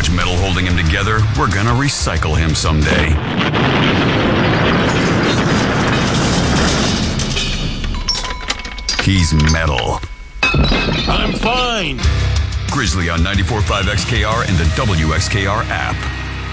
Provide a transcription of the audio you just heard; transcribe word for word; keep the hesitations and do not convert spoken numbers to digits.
much metal holding him together, we're gonna recycle him someday. He's metal. I'm fine. Grizzly on ninety-four point five X K R and the W X K R app.